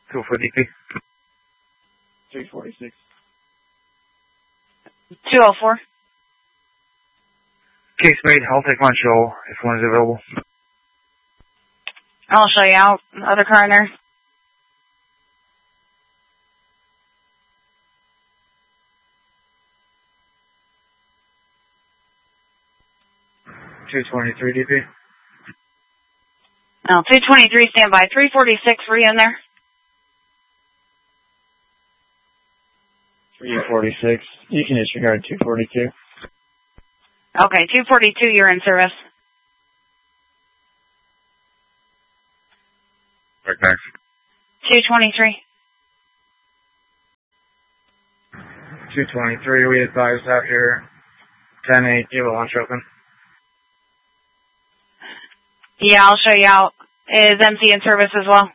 204 DP. 346. 204. Case made. I'll take one show if one is available. I'll show you out. Other car in there. $223 DP. Oh, 223 standby. 346, were you in there? 346. You can disregard 242. Okay, 242, you're in service. Right, thanks. 223. 223, we advised out here. 10-8, you have a lunch open. Yeah, I'll show you out. Is MC in service as well?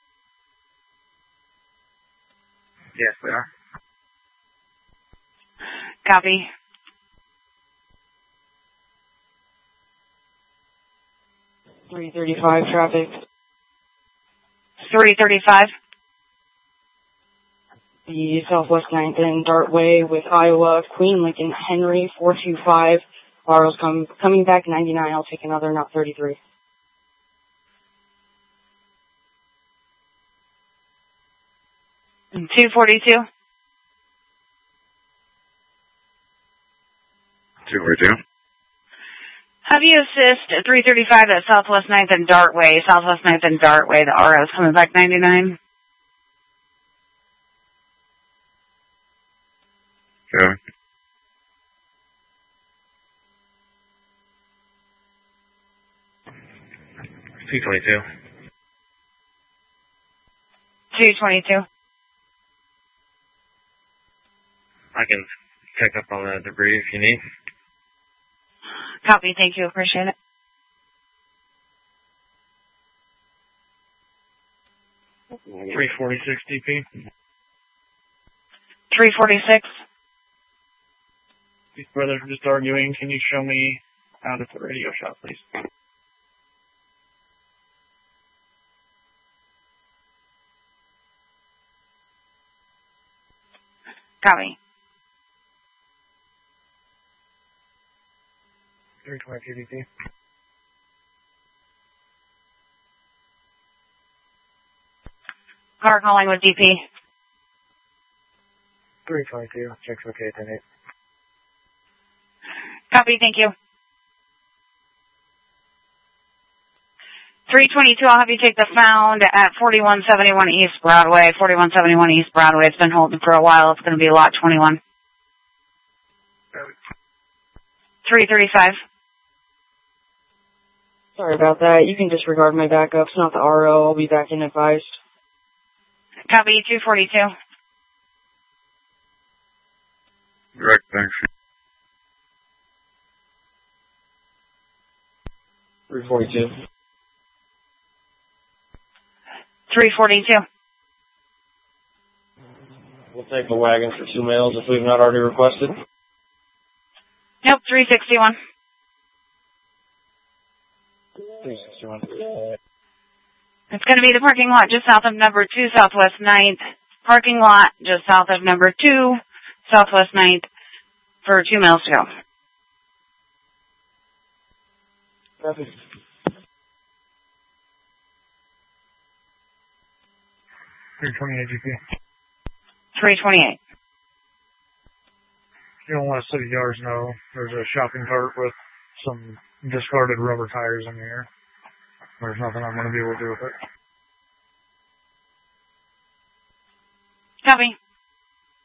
Yes, we are. Copy. .335 traffic. 335. The Southwest 9th and Dartway with Iowa, Queen Lincoln, Henry, 425. RO's coming back 99. I'll take another, not 33. And 242. 242. Have you assist 335 at Southwest 9th and Dartway? Southwest 9th and Dartway, the RO's coming back 99. Okay. $222. 222. I can pick up on the debris if you need. Copy, thank you, appreciate it. $346 DP. 346. These brothers are just arguing. Can you show me out at the radio shop, please? Copy. 322 DP. Car calling with DP. 322. Checks okay, 10-8. Copy, thank you. 322, I'll have you take the found at 4171 East Broadway. 4171 East Broadway. It's been holding for a while. It's going to be lot 21. 335. Sorry about that. You can disregard my backups, not the RO. I'll be back in advised. Copy, 242. Right, thanks. 342. 342. We'll take the wagon for 2 males if we've not already requested. Nope, 361. 361. It's going to be the parking lot just south of number 2, Southwest 9th. Parking lot just south of number 2, Southwest 9th, for 2 miles to go. Copy. 328 GP. 328. You don't want to city yards know. There's a shopping cart with some discarded rubber tires in here. There's nothing I'm going to be able to do with it. Copy.